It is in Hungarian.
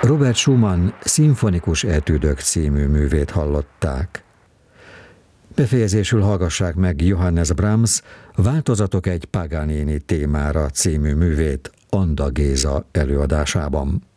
Robert Schumann Szimfonikus etüdök című művét hallották. Befejezésül hallgassák meg Johannes Brahms Változatok egy Paganini témára című művét Anda Géza előadásában.